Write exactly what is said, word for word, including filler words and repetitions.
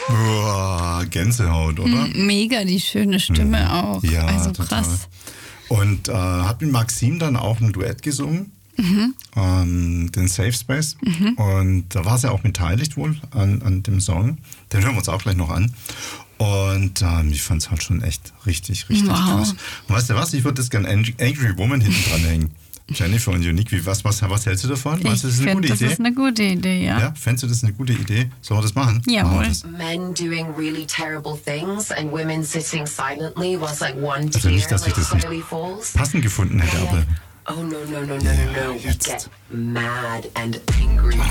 Boah, Gänsehaut, oder? Mega die schöne Stimme mhm. auch. Ja, also total. krass. Und äh, hat mit Maxim dann auch ein Duett gesungen, mhm. ähm, den Safe Space. Mhm. Und da war sie auch beteiligt wohl an, an dem Song. Den hören wir uns auch gleich noch an. Und ähm, ich fand es halt schon echt richtig, richtig wow. krass. Und weißt du was, ich würde das gerne Angry, Angry Woman hinten dran hängen. Jennifer und Unique, wie, was, was, was hältst du davon? Meinst du, das ist eine gute das Idee? Das ist eine gute Idee, ja. Ja, fändest du das eine gute Idee? Sollen wir das machen? Jawohl. Das. Men doing really terrible things and women sitting silently whilst like one also nicht, dass tear ich das like nicht falls. passend gefunden hätte, aber... Oh no, no, no, no, Ja, no, no. We jetzt. get mad and angry.